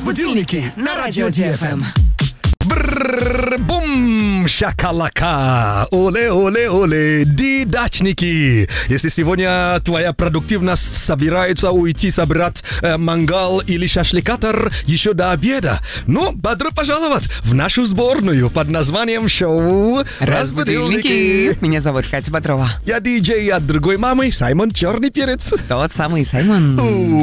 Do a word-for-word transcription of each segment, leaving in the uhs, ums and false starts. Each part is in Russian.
Разбудилники на радио Ди Эф Эм. Бум! Шакалака! Оле-оле-оле! Ди-дачники! Если сегодня твоя продуктивность собирается уйти собирать э, мангал или шашликатор еще до обеда, ну, добро пожаловать в нашу сборную под названием шоу «Разбудилники». Меня зовут Катя Бодрова. Я диджей от другой мамы, Саймон Черный Перец. Тот самый Саймон.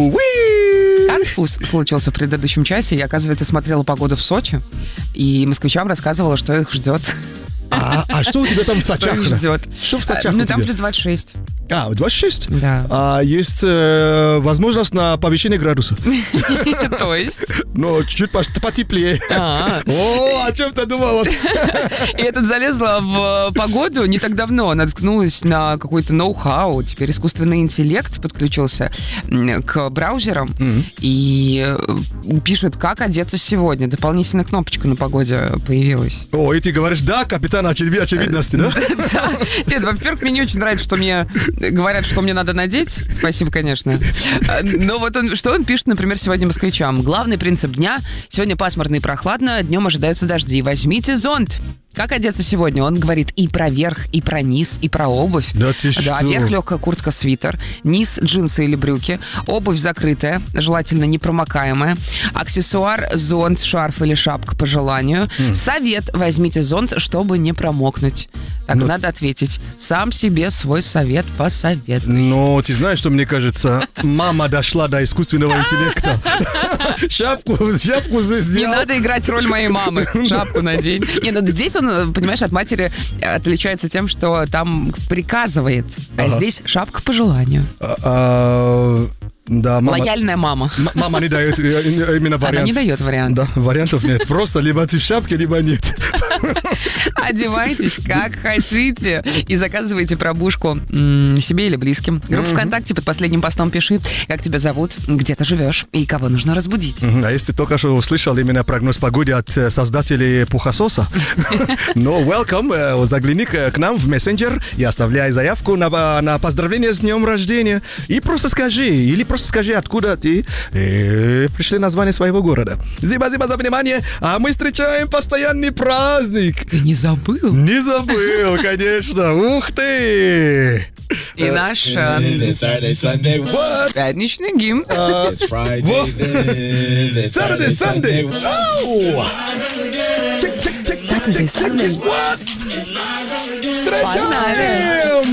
Уи! Конфуз случился в предыдущем часе. Я, оказывается, смотрела погоду в Сочи, и москвичам рассказывала, что их ждет. А, а что у тебя там в Сочах? Что их ждет? Что в Сочах? Ну, там плюс двадцать шесть. А, двадцать шесть? Да. А есть э, возможность на повышение градуса? То есть? Ну, чуть потеплее. А. О, о чем ты думала? И я тут залезла в погоду не так давно. Наткнулась на какой-то ноу-хау. Теперь искусственный интеллект подключился к браузерам и пишет, как одеться сегодня. Дополнительная кнопочка на погоде появилась. О, и ты говоришь, да, капитан очевид- очевидности, да? Да. Нет, во-первых, мне не очень нравится, что мне говорят, что мне надо надеть. Спасибо, конечно. Но вот он, что он пишет, например, сегодня москвичам. Главный принцип дня. Сегодня пасмурно и прохладно, днем ожидаются дожди. Возьмите зонт. Как одеться сегодня? Он говорит и про верх, и про низ, и про обувь. Да ты что? Да, верх легкая куртка, свитер, низ джинсы или брюки, обувь закрытая, желательно непромокаемая, аксессуар зонт, шарф или шапка по желанию. Mm. Совет: возьмите зонт, чтобы не промокнуть. Так, ну, надо ответить. Сам себе свой совет посоветуй. Но ты знаешь, что мне кажется? Мама дошла до искусственного интеллекта. Шапку, шапку сделал. Не надо играть роль моей мамы. Шапку надень. Не, ну здесь он, понимаешь, от матери отличается тем, что там приказывает. А Ага. здесь шапка по желанию. А, а, да, мама, Лояльная мама. м- мама не дает э, именно вариант. Она не дает вариант. Да, вариантов нет. Просто либо ты в шапке, либо нет. Одевайтесь как хотите и заказывайте пробушку м, себе или близким. Группа ВКонтакте под последним постом пиши, как тебя зовут, где ты живешь и кого нужно разбудить. Мгм. А если только что услышал именно прогноз погоды от э, создателей пухососа, ну, welcome, э, загляни к к нам в мессенджер и оставляй заявку на, на поздравление с днем рождения. И просто скажи, или просто скажи, откуда ты э, пришли название своего города. Спасибо за внимание, а мы встречаем постоянный праздник. Ты не забыл? Не забыл, конечно. Ух ты! И наш э, It's Saturday, Sunday, what? пятничный гимн. It's Friday, What? then it's Saturday, Sunday. what? Оу! Чик, чик, чик, чик, чик, чик, чик. What? Погнали. Встречаем!